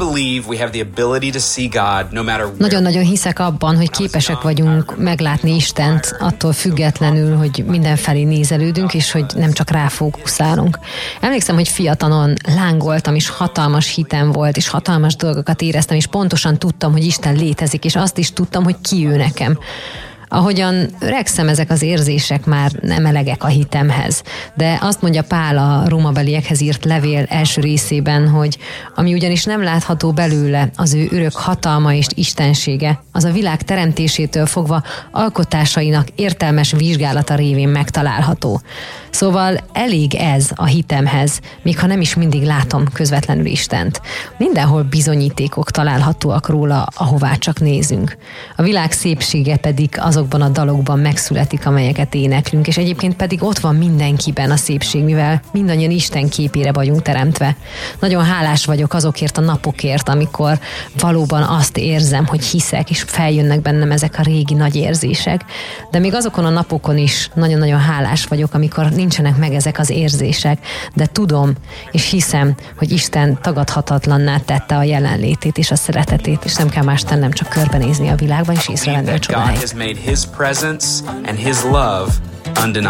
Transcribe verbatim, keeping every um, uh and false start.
Nagyon-nagyon hiszek abban, hogy képesek vagyunk meglátni Istent, attól függetlenül, hogy mindenfelé nézelődünk, és hogy nem csak ráfókuszálunk. Emlékszem, hogy fiatalon lángoltam, és hatalmas hitem volt, és hatalmas dolgokat éreztem, és pontosan tudtam, hogy Isten létezik, és azt is tudtam, hogy ki ő nekem. Ahogyan öregszem, ezek az érzések már nem elegek a hitemhez. De azt mondja Pál a rómabeliekhez írt levél első részében, hogy ami ugyanis nem látható belőle, az ő örök hatalma és istensége, az a világ teremtésétől fogva alkotásainak értelmes vizsgálata révén megtalálható. Szóval elég ez a hitemhez, még ha nem is mindig látom közvetlenül Istent. Mindenhol bizonyítékok találhatóak róla, ahová csak nézünk. A világ szépsége pedig azokban a dalokban megszületik, amelyeket éneklünk, és egyébként pedig ott van mindenkiben a szépség, mivel mindannyian Isten képére vagyunk teremtve. Nagyon hálás vagyok azokért a napokért, amikor valóban azt érzem, hogy hiszek, és feljönnek bennem ezek a régi nagy érzések. De még azokon a napokon is nagyon-nagyon hálás vagyok, amikor nincsenek meg ezek az érzések, de tudom és hiszem, hogy Isten tagadhatatlanná tette a jelenlétét és a szeretetét, és nem kell más tennem, csak körbenézni a világban, és észrevenni a csodáit.